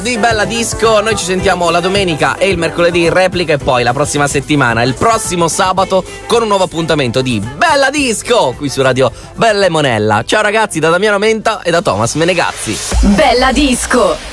Di Bella Disco, noi ci sentiamo la domenica e il mercoledì in replica e poi la prossima settimana, il prossimo sabato, con un nuovo appuntamento di Bella Disco qui su Radio Bella e Monella. Ciao ragazzi da Damiano Menta e da Thomas Menegazzi. Bella Disco.